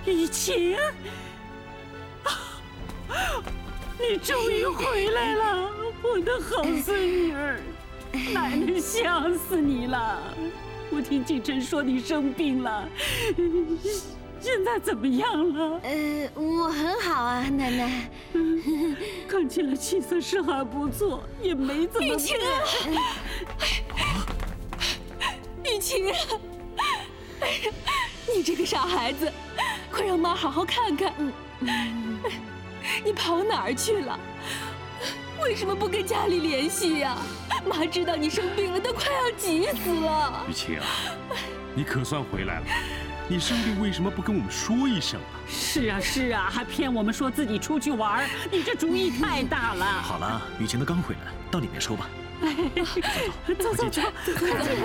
雨晴，你终于回来了，我的好孙女儿，奶奶想死你了。我听景琛说你生病了，现在怎么样了？ 我很好啊，奶奶。 看起来气色是还不错，也没怎么变。雨晴， 雨晴，哎呀，你这个傻孩子，快让妈好好看看。你跑哪儿去了？为什么不跟家里联系呀？妈知道你生病了，都快要急死了。 雨晴，你可算回来了。你生病为什么不跟我们说一声呢？ 是啊，还骗我们说自己出去玩，你这主意太大了。 好了，雨晴都刚回来，到里面说吧。 走，快进。